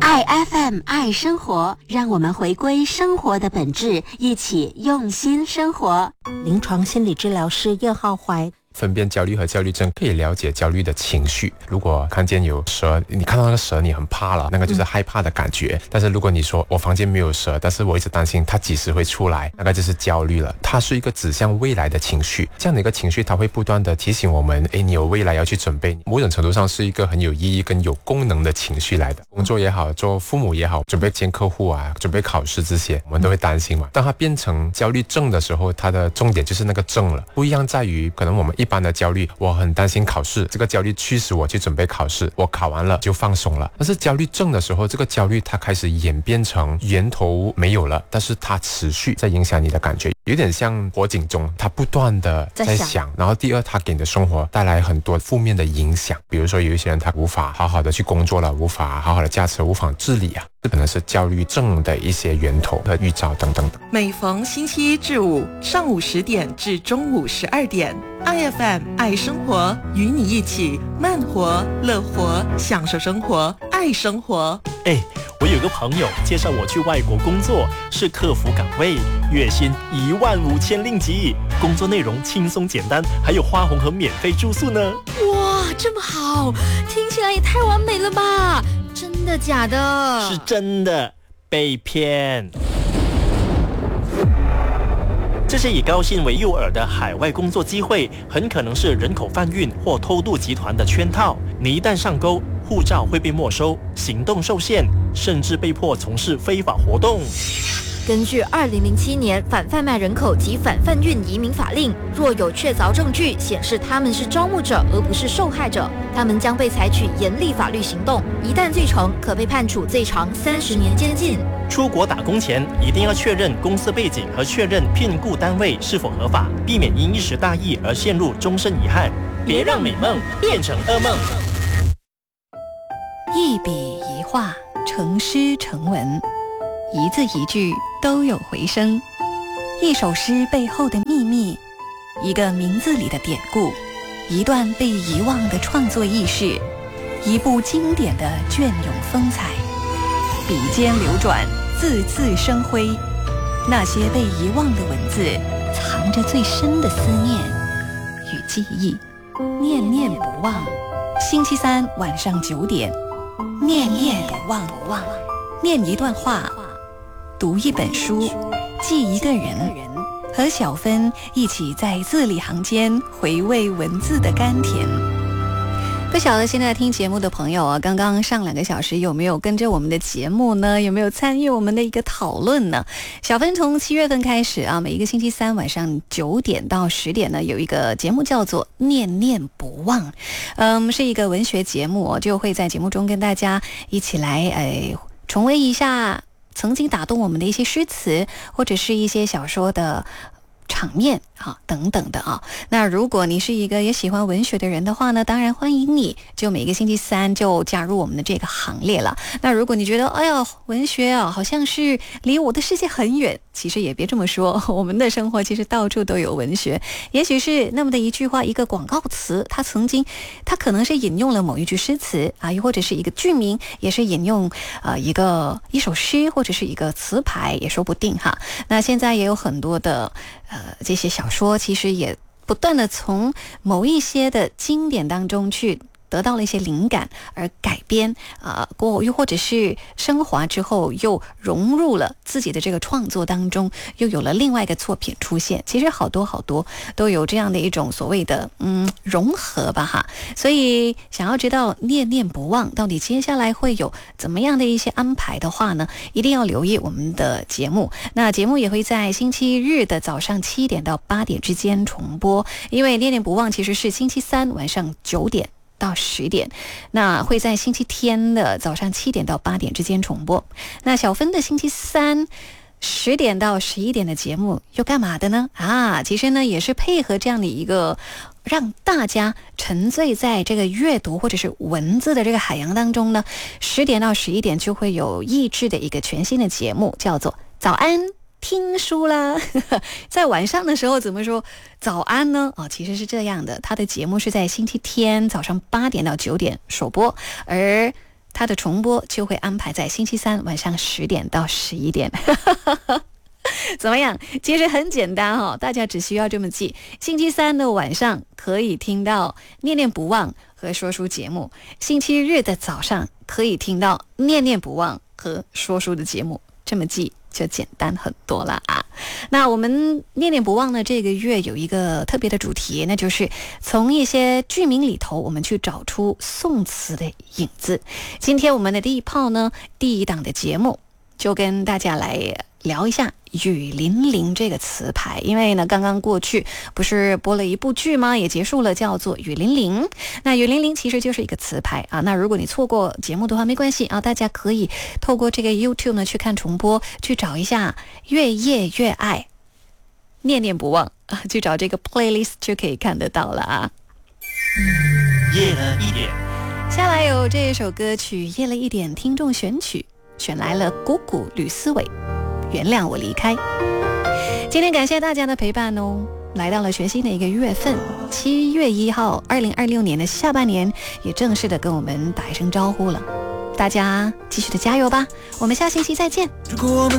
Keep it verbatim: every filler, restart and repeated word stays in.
爱 F M 爱生活，让我们回归生活的本质，一起用心生活。 临床心理治疗师叶浩怀， 分辨焦虑和焦虑症，可以了解焦虑的情绪。如果看见有蛇，你看到那个蛇你很怕了，那个就是害怕的感觉、嗯、但是如果你说我房间没有蛇，但是我一直担心它几时会出来，那个就是焦虑了。它是一个指向未来的情绪，这样的一个情绪它会不断的提醒我们，诶，你有未来要去准备，某种程度上是一个很有意义跟有功能的情绪来的。工作也好，做父母也好，准备见客户啊，准备考试这些我们都会担心嘛。当它变成焦虑症的时候，它的重点就是那个症了。不一样在于可能我们一般的焦虑，我很担心考试，这个焦虑驱使我去准备考试，我考完了就放松了。但是焦虑症的时候，这个焦虑它开始演变成源头没有了，但是它持续在影响你的感觉，有点像火警钟，它不断的在响。然后第二，它给你的生活带来很多负面的影响，比如说有一些人他无法好好的去工作了，无法好好的驾车，无法自理啊，这可能是焦虑症的一些源头和预兆等等的。 每逢星期一至五上午十点至中午十二点，爱 F M 爱生活，与你一起慢活、乐活，享受生活，爱生活。 哎，我有个朋友介绍我去外国工作，是客服岗位，月薪一万五千令吉，工作内容轻松简单，还有花红和免费住宿呢。 哇，这么好，听起来也太完美了吧？真的假的？ 是真的，被骗。这些以高薪为诱饵的海外工作机会，很可能是人口贩运或偷渡集团的圈套。你一旦上钩，护照会被没收，行动受限，甚至被迫从事非法活动。 根据二零零七年反贩卖人口及反贩运移民法令，若有确凿证据显示他们是招募者而不是受害者，他们将被采取严厉法律行动，一旦罪成，可被判处最长三十年监禁。 出国打工前一定要确认公司背景和确认聘雇单位是否合法，避免因一时大意而陷入终身遗憾。别让美梦变成噩梦。 一笔一画，成诗成文，一字一句都有回声。一首诗背后的秘密，一个名字里的典故，一段被遗忘的创作轶事，一部经典的隽永风采。笔尖流转，字字生辉，那些被遗忘的文字，藏着最深的思念与记忆，念念不忘。星期三晚上九点，念念不忘，念一段话，读一本书，记一个人，和小芬一起在字里行间回味文字的甘甜。不晓得现在听节目的朋友啊，刚刚上两个小时有没有跟着我们的节目呢？有没有参与我们的一个讨论呢？小芬从七月份开始啊，每一个星期三晚上九点到十点呢，有一个节目叫做念念不忘，嗯，是一个文学节目、哦、就会在节目中跟大家一起来哎重温一下曾经打动我们的一些诗词，或者是一些小说的场面啊等等的啊。那如果你是一个也喜欢文学的人的话呢，当然欢迎你就每个星期三就加入我们的这个行列了。那如果你觉得哎呀文学啊好像是离我的世界很远，其实也别这么说，我们的生活其实到处都有文学。也许是那么的一句话，一个广告词，它曾经它可能是引用了某一句诗词啊，又或者是一个剧名也是引用呃一个一首诗或者是一个词牌也说不定哈。那现在也有很多的呃这些小说其实也不断的从某一些的经典当中去得到了一些灵感而改编啊、呃，过又或者是升华之后又融入了自己的这个创作当中，又有了另外一个作品出现。其实好多好多都有这样的一种所谓的嗯融合吧哈。所以想要知道念念不忘到底接下来会有怎么样的一些安排的话呢，一定要留意我们的节目。那节目也会在星期日的早上七点到八点之间重播，因为念念不忘其实是星期三晚上九点到十点，那会在星期天的早上七点到八点之间重播。那小芬的星期三十点到十一点的节目又干嘛的呢？啊，其实呢也是配合这样的一个让大家沉醉在这个阅读或者是文字的这个海洋当中呢，十点到十一点就会有益智的一个全新的节目，叫做早安听书啦。在晚上的时候怎么说早安呢？哦，其实是这样的，他的节目是在星期天早上八点到九点首播，而它的重播就会安排在星期三晚上十点到十一点。怎么样？其实很简单哦，大家只需要这么记：星期三的晚上可以听到念念不忘和说书节目，星期日的早上可以听到念念不忘和说书的节目，这么记就简单很多了啊。那我们念念不忘呢，这个月有一个特别的主题，那就是从一些剧名里头我们去找出宋词的影子。今天我们的第一炮呢，第一档的节目就跟大家来聊一下雨霖铃这个词牌，因为呢刚刚过去不是播了一部剧吗，也结束了，叫做雨霖铃。那雨霖铃其实就是一个词牌啊，那如果你错过节目的话没关系啊，大家可以透过这个 YouTube 呢去看重播，去找一下越夜越爱念念不忘啊，去找这个 playlist 就可以看得到了啊。 夜了一点， 下来有这首歌曲夜了一点，听众选曲选来了谷谷吕思伟，原谅我离开。今天感谢大家的陪伴哦，来到了全新的一个月份，七月一号，二零二六年的下半年也正式的跟我们打一声招呼了，大家继续的加油吧，我们下星期再见。如果我们